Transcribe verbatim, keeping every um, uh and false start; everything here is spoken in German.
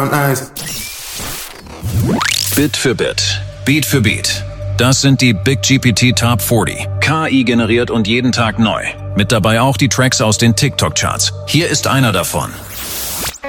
Nice. Bit für Bit, Beat für Beat. Das sind die Big G P T Top vierzig. K I generiert und jeden Tag neu. Mit dabei auch die Tracks aus den TikTok-Charts. Hier ist einer davon.